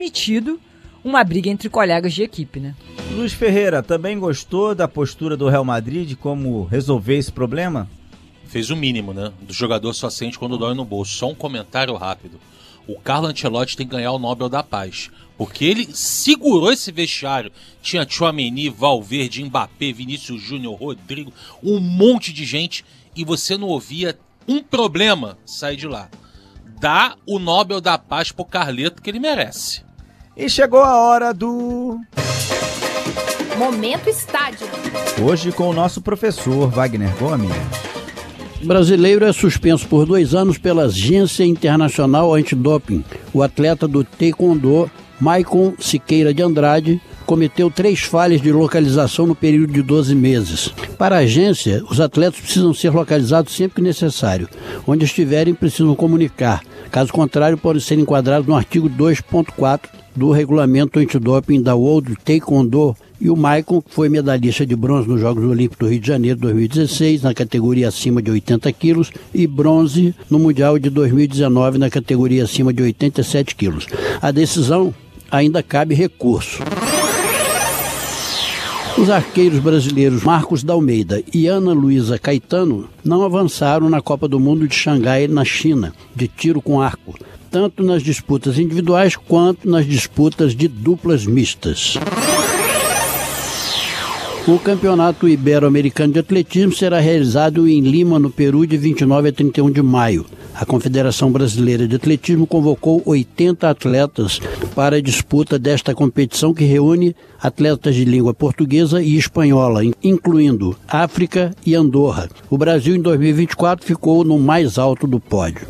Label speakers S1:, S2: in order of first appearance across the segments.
S1: permitido uma briga entre colegas de equipe, né?
S2: Luiz Ferreira, também gostou da postura do Real Madrid de como resolver esse problema?
S3: Fez o mínimo, né? Do jogador só sente quando dói no bolso. Só um comentário rápido. O Carlo Ancelotti tem que ganhar o Nobel da Paz, porque ele segurou esse vestiário. Tinha Tchouaméni, Valverde, Mbappé, Vinícius Júnior, Rodrigo, um monte de gente, e você não ouvia um problema sair de lá. Dá o Nobel da Paz pro Carleto, que ele merece.
S2: E chegou a hora do...
S4: Momento Estádio.
S2: Hoje com o nosso professor Wagner Gomes.
S5: Brasileiro é suspenso por 2 anos pela Agência Internacional Antidoping. O atleta do Taekwondo, Maicon Siqueira de Andrade, cometeu 3 falhas de localização no período de 12 meses. Para a agência, os atletas precisam ser localizados sempre que necessário. Onde estiverem, precisam comunicar. Caso contrário, podem ser enquadrados no artigo 2.4 do regulamento antidoping da World Taekwondo. E o Maicon foi medalhista de bronze nos Jogos Olímpicos do Rio de Janeiro 2016, na categoria acima de 80 quilos, e bronze no Mundial de 2019, na categoria acima de 87 quilos. A decisão ainda cabe recurso. Os arqueiros brasileiros Marcos da Almeida e Ana Luísa Caetano não avançaram na Copa do Mundo de Xangai, na China, de tiro com arco, tanto nas disputas individuais quanto nas disputas de duplas mistas. O Campeonato Ibero-Americano de Atletismo será realizado em Lima, no Peru, de 29 a 31 de maio. A Confederação Brasileira de Atletismo convocou 80 atletas para a disputa desta competição, que reúne atletas de língua portuguesa e espanhola, incluindo África e Andorra. O Brasil, em 2024, ficou no mais alto do pódio.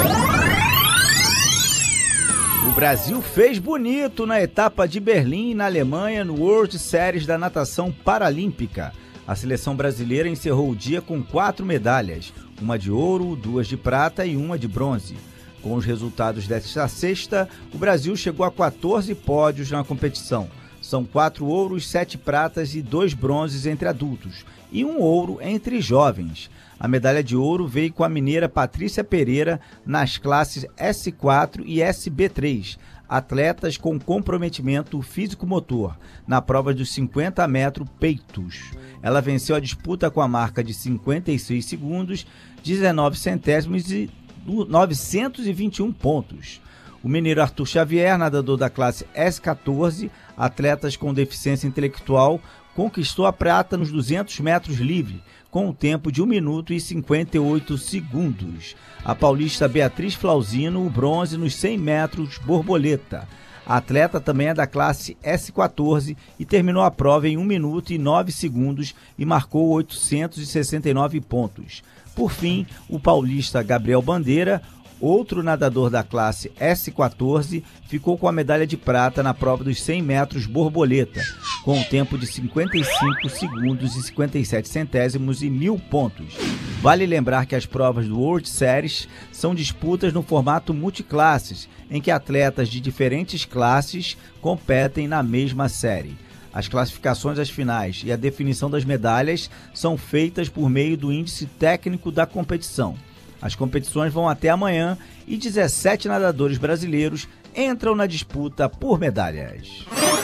S2: O Brasil fez bonito na etapa de Berlim, na Alemanha, no World Series da natação paralímpica. A seleção brasileira encerrou o dia com 4 medalhas, uma de ouro, 2 de prata e 1 de bronze. Com os resultados desta sexta, o Brasil chegou a 14 pódios na competição. São 4 ouros, 7 pratas e 2 bronzes entre adultos, e 1 ouro entre jovens. A medalha de ouro veio com a mineira Patrícia Pereira nas classes S4 e SB3, atletas com comprometimento físico-motor, na prova dos 50 metros peitos. Ela venceu a disputa com a marca de 56 segundos, 19 centésimos e 921 pontos. O mineiro Arthur Xavier, nadador da classe S14, atletas com deficiência intelectual, conquistou a prata nos 200 metros livre, com um tempo de 1 minuto e 58 segundos. A paulista Beatriz Flauzino, o bronze nos 100 metros borboleta. A atleta também é da classe S14 e terminou a prova em 1 minuto e 9 segundos e marcou 869 pontos. Por fim, o paulista Gabriel Bandeira, outro nadador da classe S14, ficou com a medalha de prata na prova dos 100 metros borboleta, com um tempo de 55 segundos e 57 centésimos e 1.000 pontos. Vale lembrar que as provas do World Series são disputas no formato multiclasses, em que atletas de diferentes classes competem na mesma série. As classificações às finais e a definição das medalhas são feitas por meio do índice técnico da competição. As competições vão até amanhã e 17 nadadores brasileiros entram na disputa por medalhas.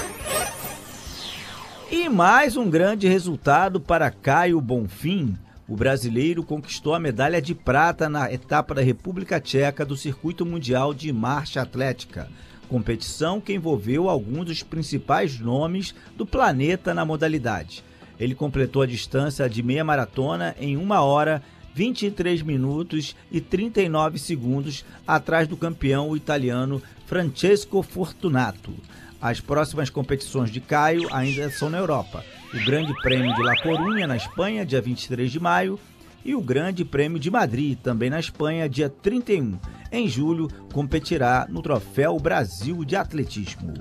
S2: E mais um grande resultado para Caio Bonfim. O brasileiro conquistou a medalha de prata na etapa da República Tcheca do Circuito Mundial de Marcha Atlética, competição que envolveu alguns dos principais nomes do planeta na modalidade. Ele completou a distância de meia maratona em 1 hora, 23 minutos e 39 segundos, atrás do campeão italiano Francesco Fortunato. As próximas competições de Caio ainda são na Europa. O Grande Prêmio de La Coruña, na Espanha, dia 23 de maio, e o Grande Prêmio de Madrid, também na Espanha, dia 31. Em julho, competirá no Troféu Brasil de Atletismo.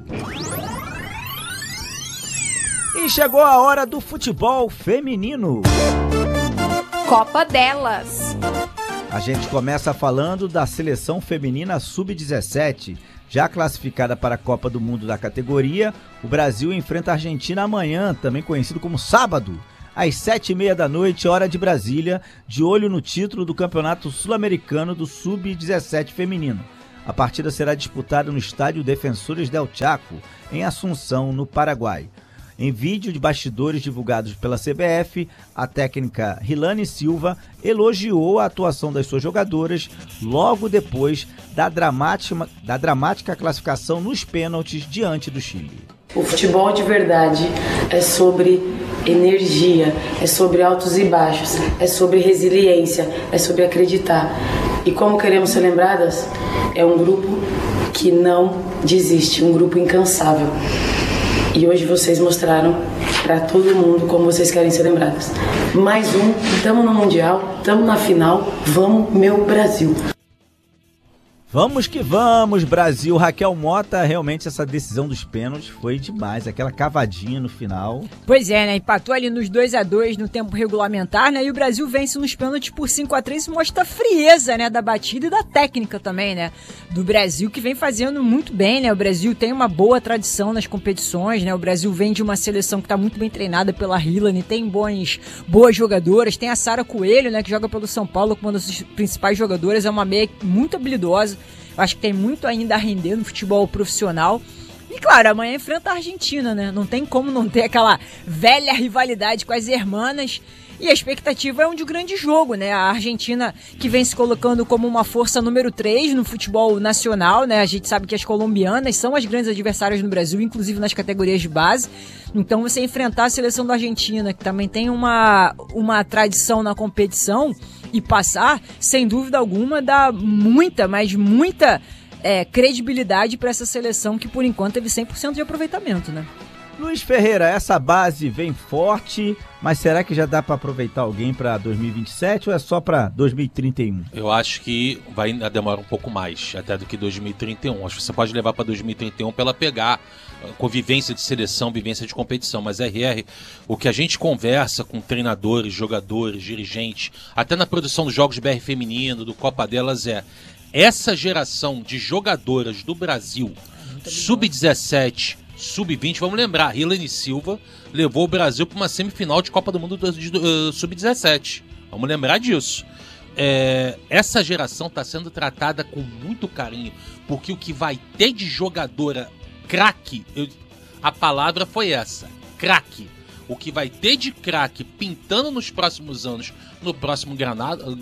S2: E chegou a hora do futebol feminino.
S4: Copa delas.
S2: A gente começa falando da seleção feminina sub-17. Já classificada para a Copa do Mundo da categoria, o Brasil enfrenta a Argentina amanhã, também conhecido como sábado, às 7h30 da noite, hora de Brasília, de olho no título do Campeonato Sul-Americano do Sub-17 feminino. A partida será disputada no estádio Defensores del Chaco, em Assunção, no Paraguai. Em vídeo de bastidores divulgados pela CBF, a técnica Rilane Silva elogiou a atuação das suas jogadoras logo depois da dramática classificação nos pênaltis diante do Chile.
S6: O futebol de verdade é sobre energia, é sobre altos e baixos, é sobre resiliência, é sobre acreditar. E como queremos ser lembradas? É um grupo que não desiste, um grupo incansável. E hoje vocês mostraram para todo mundo como vocês querem ser lembradas. Mais um, estamos no Mundial, estamos na final, vamos meu Brasil.
S2: Vamos que vamos, Brasil. Raquel Mota, realmente essa decisão dos pênaltis foi demais, aquela cavadinha no final.
S1: Pois é, né? Empatou ali nos 2-2 no tempo regulamentar, né? E o Brasil vence nos pênaltis por 5-3, isso mostra a frieza, né, da batida e da técnica também, né? Do Brasil, que vem fazendo muito bem, né? O Brasil tem uma boa tradição nas competições, né? O Brasil vem de uma seleção que está muito bem treinada pela Rilane, tem boas jogadoras, tem a Sara Coelho, né, que joga pelo São Paulo como uma das principais jogadoras, é uma meia muito habilidosa. Eu acho que tem muito ainda a render no futebol profissional. E claro, amanhã enfrenta a Argentina, né? Não tem como não ter aquela velha rivalidade com as hermanas. E a expectativa é um de grande jogo, né? A Argentina que vem se colocando como uma força número 3 no futebol nacional, né? A gente sabe que as colombianas são as grandes adversárias no Brasil, inclusive nas categorias de base. Então você enfrentar a seleção da Argentina, que também tem uma tradição na competição, e passar, sem dúvida alguma, dá muita credibilidade para essa seleção que por enquanto teve 100% de aproveitamento, né?
S2: Luiz Ferreira, essa base vem forte, mas será que já dá para aproveitar alguém para 2027 ou é só para 2031?
S3: Eu acho que vai ainda demorar um pouco mais, até do que 2031. Acho que você pode levar para 2031 para ela pegar convivência de seleção, vivência de competição. Mas, RR, o que a gente conversa com treinadores, jogadores, dirigentes, até na produção dos Jogos BR Feminino, do Copa Delas, essa geração de jogadoras do Brasil, sub-17, sub-20, vamos lembrar, Rilane Silva levou o Brasil para uma semifinal de Copa do Mundo sub-17. Vamos lembrar disso. Essa geração está sendo tratada com muito carinho, porque o que vai ter de jogadora craque, a palavra foi essa, craque. O que vai ter de craque pintando nos próximos anos, no próximo granado,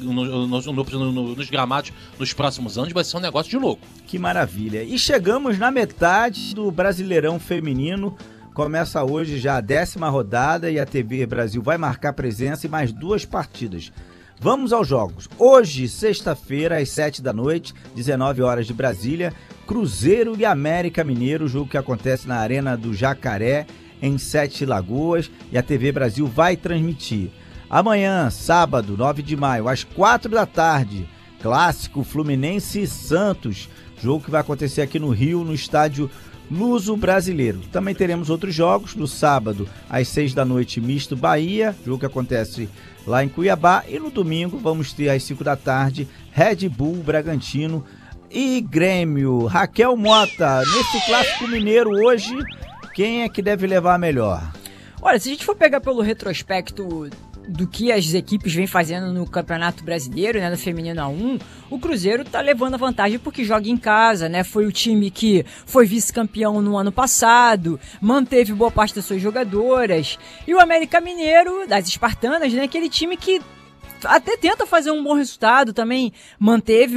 S3: nos gramados, nos próximos anos, vai ser um negócio de louco.
S2: Que maravilha. E chegamos na metade do Brasileirão Feminino. Começa hoje já a 10ª rodada e a TV Brasil vai marcar presença em mais 2 partidas. Vamos aos jogos. Hoje, sexta-feira, às 19h, 19 horas de Brasília, Cruzeiro e América Mineiro, jogo que acontece na Arena do Jacaré, em 7 Lagoas, e a TV Brasil vai transmitir. Amanhã, sábado, 9 de maio, às 4 da tarde, clássico Fluminense e Santos, jogo que vai acontecer aqui no Rio, no estádio Luso Brasileiro. Também teremos outros jogos, no sábado, às 6 da noite, misto Bahia, jogo que acontece lá em Cuiabá, e no domingo vamos ter às 5 da tarde, Red Bull Bragantino e Grêmio. Raquel Mota, nesse clássico mineiro hoje, quem é que deve levar a melhor?
S1: Olha, se a gente for pegar pelo retrospecto do que as equipes vêm fazendo no Campeonato Brasileiro, né, no Feminino A1, o Cruzeiro tá levando a vantagem porque joga em casa, né? Foi o time que foi vice-campeão no ano passado, manteve boa parte das suas jogadoras. E o América Mineiro, das Espartanas, né, aquele time que até tenta fazer um bom resultado, também manteve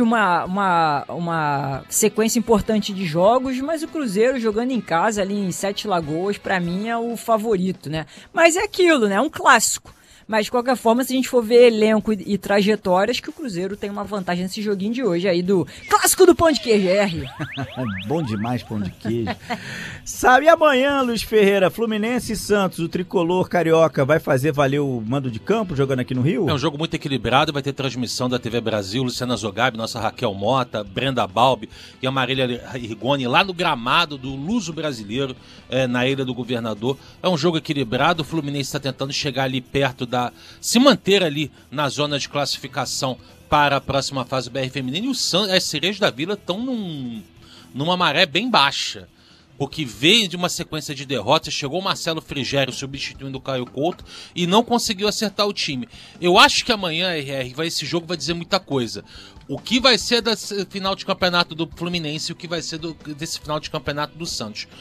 S1: uma sequência importante de jogos, mas o Cruzeiro jogando em casa ali em 7 Lagoas, pra mim é o favorito, né? Mas é aquilo, né? É um clássico. Mas de qualquer forma, se a gente for ver elenco e trajetórias, que o Cruzeiro tem uma vantagem nesse joguinho de hoje aí do clássico do pão de queijo, R.
S2: Bom demais pão de queijo. Sabe, amanhã, Luiz Ferreira, Fluminense e Santos, o tricolor carioca vai fazer valer o mando de campo jogando aqui no Rio?
S3: É um jogo muito equilibrado, vai ter transmissão da TV Brasil, Luciana Zogabi, nossa Raquel Mota, Brenda Balbi e a Marília Rigoni lá no gramado do Luso Brasileiro, na Ilha do Governador. É um jogo equilibrado, o Fluminense está tentando chegar ali perto se manter ali na zona de classificação para a próxima fase do BR Feminino, e as Cerejos da Vila estão numa maré bem baixa. porque veio de uma sequência de derrotas, chegou o Marcelo Frigério substituindo o Caio Couto e não conseguiu acertar o time. Eu acho que amanhã, esse jogo vai dizer muita coisa. O que vai ser desse final de campeonato do Fluminense e o que vai ser desse final de campeonato do Santos.